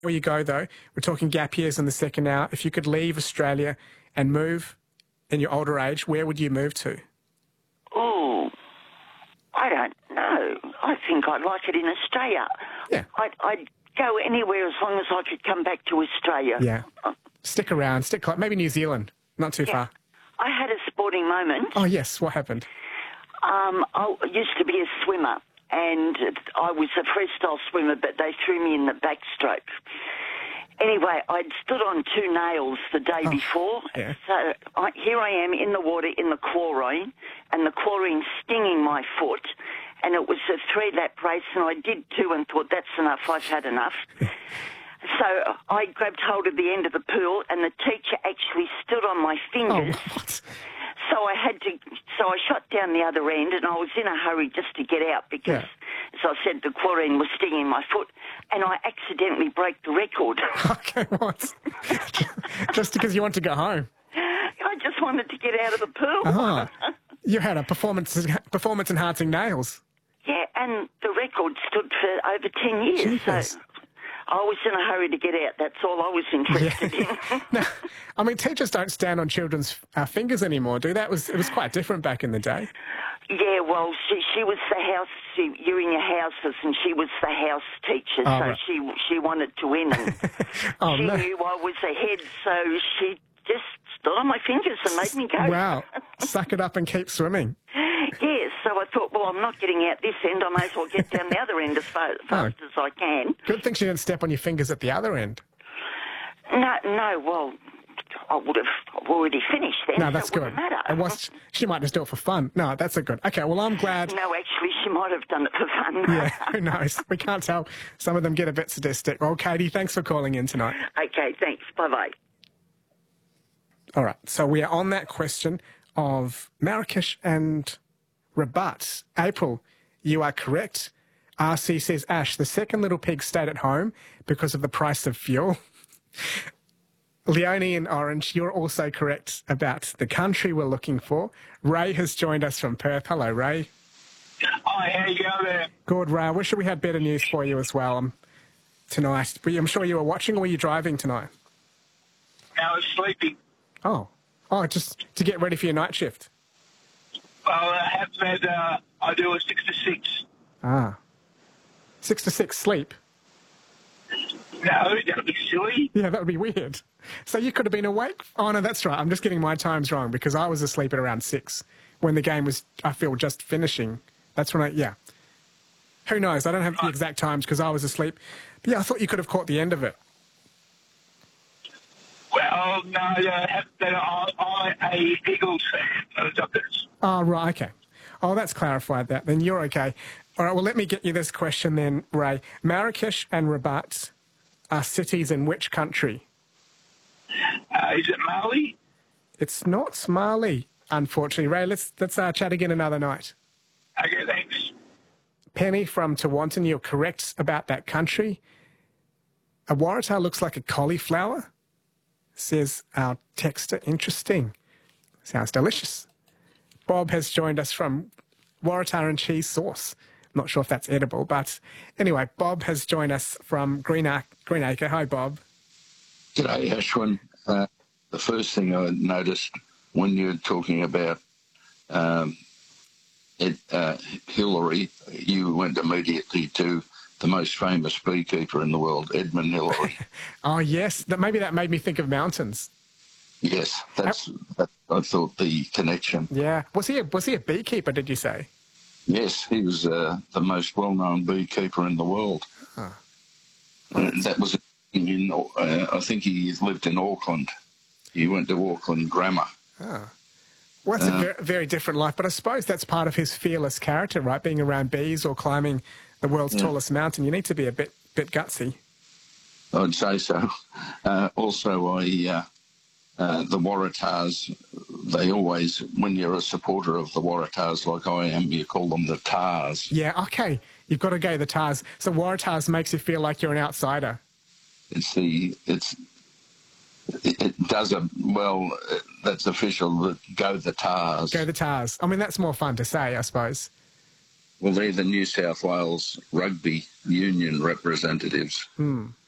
Before you go, though, we're talking gap years in the second hour. If you could leave Australia and move in your older age, where would you move to? Oh, I don't know. I think I'd like it in Australia. Yeah. I'd go anywhere as long as I could come back to Australia. Yeah. Stick around. Maybe New Zealand. Not too far. I had a sporting moment. Oh, yes. What happened? I used to be a swimmer, and I was a freestyle swimmer, but they threw me in the backstroke. Anyway, I'd stood on 2 nails the day before, so here I am in the water in the chlorine, and the chlorine stinging my foot, and it was a 3-lap race, and I did 2 and thought, that's enough, I've had enough. So I grabbed hold of the end of the pool, and the teacher actually stood on my fingers. Oh, what? So I shot down the other end, and I was in a hurry just to get out because, as I said, the chlorine was stinging my foot, and I accidentally broke the record. Okay, what? Just because you want to go home? I just wanted to get out of the pool. You had a performance-enhancing nails. Yeah, and the record stood for over 10 years. Jeepers. So I was in a hurry to get out. That's all I was interested in. No, I mean, teachers don't stand on children's fingers anymore, do they? It was quite different back in the day. Yeah, well, she was the house. You're in your houses, and she was the house teacher, so right. she wanted to win, and she knew I was ahead, so she just stood on my fingers and made me go. Wow, suck it up and keep swimming. Yeah, so I thought, well, I'm not getting out this end. I may as well get down the other end as fast as I can. Good thing she didn't step on your fingers at the other end. No, well, I would have already finished then. No, that's so it good. Matter. She might just do it for fun. No, that's a good. Okay, well, I'm glad. No, actually, she might have done it for fun. Yeah, who knows? We can't tell. Some of them get a bit sadistic. Well, Katie, thanks for calling in tonight. Okay, thanks. Bye-bye. All right, so we are on that question of Marrakesh and Rabat. April, you are correct. RC says, Ash, the second little pig stayed at home because of the price of fuel. Leonie in Orange, you're also correct about the country we're looking for. Ray has joined us from Perth. Hello, Ray. Hi, how you going there? Good, Ray. I wish we had better news for you as well tonight. I'm sure you were watching, or were you driving tonight? I was sleeping. Oh, just to get ready for your night shift. Well, I have said I do a 6 to 6. 6 to 6 sleep? No, that'd be silly. Yeah, that would be weird. So you could have been awake? Oh, no, that's right. I'm just getting my times wrong because I was asleep at around 6 when the game was, I feel, just finishing. That's when Who knows? I don't have the exact times because I was asleep. But yeah, I thought you could have caught the end of it. Well, no, I'm a Eagles fan, not a Dockers. Oh, right, okay. Oh, that's clarified that. Then you're okay. All right, well, let me get you this question then, Ray. Marrakesh and Rabat are cities in which country? Is it Mali? It's not Mali, unfortunately. Ray, let's chat again another night. Okay, thanks. Penny from Tewantin, you're correct about that country. A Waratah looks like a cauliflower, says our texter. Interesting. Sounds delicious. Bob has joined us from Waratah and cheese sauce. I'm not sure if that's edible, but anyway, Bob has joined us from Greenacre. Hi, Bob. G'day, Ashwin. The first thing I noticed when you were talking about Hillary, you went immediately to the most famous beekeeper in the world, Edmund Hillary. Oh, yes. Maybe that made me think of mountains. Yes, that's I thought the connection. Yeah. Was he a beekeeper, did you say? Yes, he was the most well-known beekeeper in the world. Oh. That was I think he lived in Auckland. He went to Auckland Grammar. Oh. Well, that's a very different life, but I suppose that's part of his fearless character, right? Being around bees or climbing the world's tallest mountain. You need to be a bit gutsy. I'd say so. Also, the Waratahs, they always, when you're a supporter of the Waratahs like I am, you call them the Tars. Yeah, okay. You've got to go the Tars. So Waratahs makes you feel like you're an outsider. That's official, go the Tars. Go the Tars. I mean, that's more fun to say, I suppose. Well, they're the New South Wales Rugby Union representatives.